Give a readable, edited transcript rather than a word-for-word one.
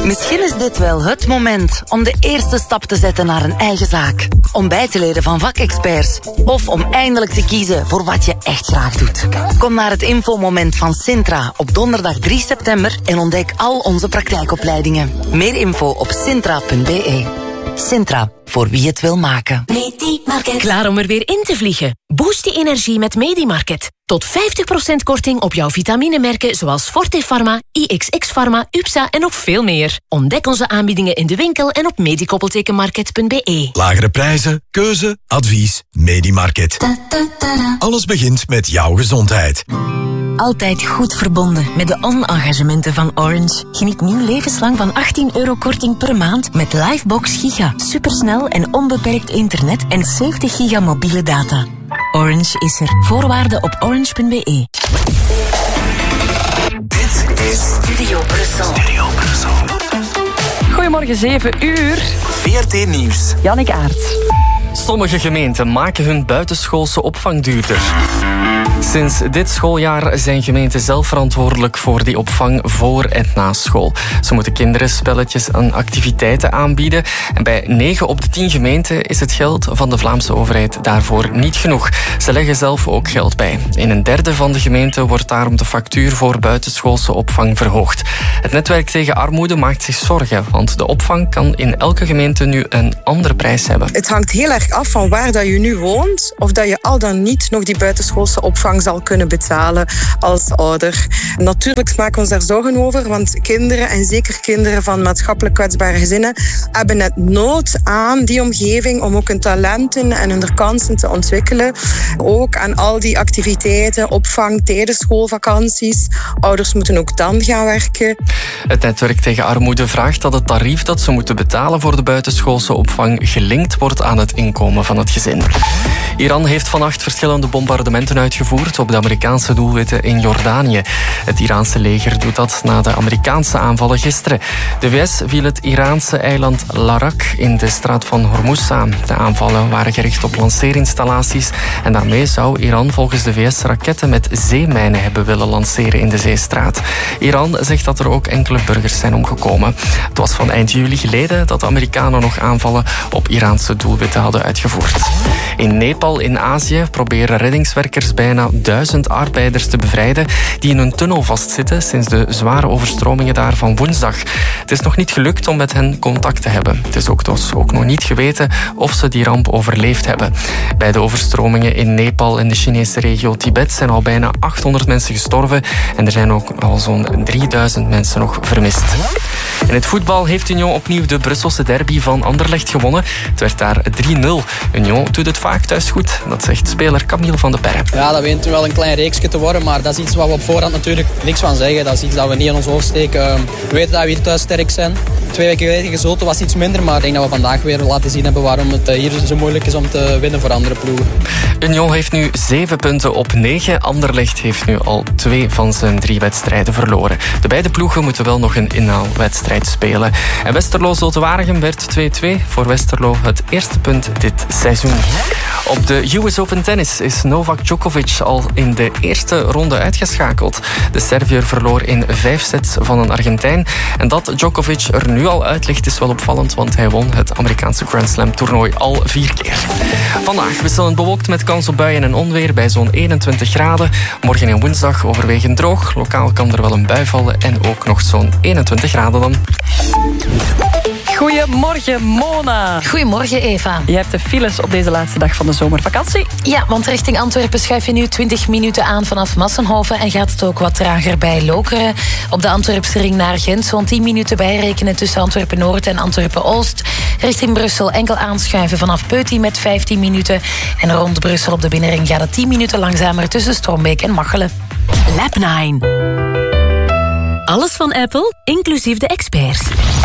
Misschien is dit wel het moment om de eerste stap te zetten naar een eigen zaak. Om bij te leren van vakexperts. Of om eindelijk te kiezen voor wat je echt graag doet. Kom naar het infomoment van Sintra op donderdag 3 september en ontdek al onze praktijkopleidingen. Meer info op sintra.be. Sintra, voor wie het wil maken. Medimarket. Klaar om er weer in te vliegen? Boost je energie met Medimarket. Tot 50% korting op jouw vitaminemerken zoals Forte Pharma, IXX Pharma, UPSA en nog veel meer. Ontdek onze aanbiedingen in de winkel en op medikoppeltekenmarket.be. Lagere prijzen, keuze, advies, Medimarket. Alles begint met jouw gezondheid. Altijd goed verbonden met de on-engagementen van Orange. Geniet nu levenslang van €18 korting per maand met Livebox Giga. Supersnel en onbeperkt internet en 70 giga mobiele data. Orange is er. Voorwaarden op orange.be. Dit is Studio Brussel. Goedemorgen, 7 uur. VRT Nieuws. Jannik Aert. Sommige gemeenten maken hun buitenschoolse opvang duurder. Sinds dit schooljaar zijn gemeenten zelf verantwoordelijk voor die opvang voor en na school. Ze moeten kinderen spelletjes en activiteiten aanbieden. En bij 9 op de 10 gemeenten is het geld van de Vlaamse overheid daarvoor niet genoeg. Ze leggen zelf ook geld bij. In een derde van de gemeenten wordt daarom de factuur voor buitenschoolse opvang verhoogd. Het netwerk tegen armoede maakt zich zorgen, want de opvang kan in elke gemeente nu een andere prijs hebben. Het hangt heel erg af van waar dat je nu woont, of dat je al dan niet nog die buitenschoolse opvang zal kunnen betalen als ouder. Natuurlijk maken we ons daar zorgen over, want kinderen, en zeker kinderen van maatschappelijk kwetsbare gezinnen, hebben net nood aan die omgeving om ook hun talenten en hun kansen te ontwikkelen. Ook aan al die activiteiten, opvang tijdens schoolvakanties. Ouders moeten ook dan gaan werken. Het netwerk tegen armoede vraagt dat het tarief dat ze moeten betalen voor de buitenschoolse opvang gelinkt wordt aan het inkomen van het gezin. Iran heeft vannacht verschillende bombardementen uitgevoerd op de Amerikaanse doelwitten in Jordanië. Het Iraanse leger doet dat na de Amerikaanse aanvallen gisteren. De VS viel het Iraanse eiland Larak in de straat van Hormuz aan. De aanvallen waren gericht op lanceerinstallaties en daarmee zou Iran volgens de VS raketten met zeemijnen hebben willen lanceren in de zeestraat. Iran zegt dat er ook enkele burgers zijn omgekomen. Het was van eind juli geleden dat de Amerikanen nog aanvallen op Iraanse doelwitten hadden uitgevoerd. In Nepal in Azië proberen reddingswerkers bijna 1000 arbeiders te bevrijden die in een tunnel vastzitten sinds de zware overstromingen daar van woensdag. Het is nog niet gelukt om met hen contact te hebben. Het is ook nog niet geweten of ze die ramp overleefd hebben. Bij de overstromingen in Nepal en de Chinese regio Tibet zijn al bijna 800 mensen gestorven en er zijn ook al zo'n 3000 mensen nog vermist. In het voetbal heeft Union opnieuw de Brusselse derby van Anderlecht gewonnen. Het werd daar 3-0. Union doet het vaak thuis goed. Dat zegt speler Camille van de Perre. Ja, dat begint wel een klein reeksje te worden, maar dat is iets wat we op voorhand natuurlijk niks van zeggen. Dat is iets dat we niet in ons hoofd steken. We weten dat we hier thuis sterk zijn. 2 weken geleden gezoten was iets minder, maar ik denk dat we vandaag weer laten zien hebben waarom het hier zo moeilijk is om te winnen voor andere ploegen. Union heeft nu 7 punten op 9. Anderlecht heeft nu al 2 van zijn 3 wedstrijden verloren. De beide ploegen moeten wel nog een inhaalwedstrijd spelen. En Westerlo-Zulte-Waregem werd 2-2. Voor Westerlo het eerste punt dit seizoen. Op de US Open Tennis is Novak Djokovic al in de eerste ronde uitgeschakeld. De Serviër verloor in 5 sets van een Argentijn. En dat Djokovic er nu al uit ligt is wel opvallend, want hij won het Amerikaanse Grand Slam toernooi al 4 keer. Vandaag wisselend bewolkt met kans op buien en onweer bij zo'n 21 graden. Morgen en woensdag overwegend droog. Lokaal kan er wel een bui vallen en ook nog zo'n 21 graden dan. Goedemorgen, Mona. Goedemorgen, Eva. Je hebt de files op deze laatste dag van de zomervakantie. Ja, want richting Antwerpen schuif je nu 20 minuten aan vanaf Massenhoven en gaat het ook wat trager bij Lokeren. Op de Antwerpse ring naar Gent zo'n 10 minuten bijrekenen tussen Antwerpen-Noord en Antwerpen-Oost. Richting Brussel enkel aanschuiven vanaf Peuty met 15 minuten. En rond Brussel op de binnenring gaat het 10 minuten langzamer tussen Strombeek en Machelen. Lab 9. Alles van Apple, inclusief de experts.